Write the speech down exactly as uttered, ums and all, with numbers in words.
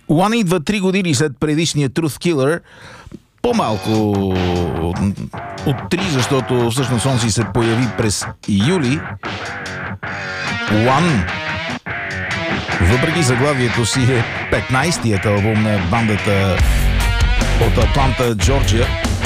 One идва три години след предишния Truth Killer. По-малко от три, защото всъщност он си се появи през юли. One, въпреки заглавието си, е петнайсетият албум на бандата от Атланта, Джорджия.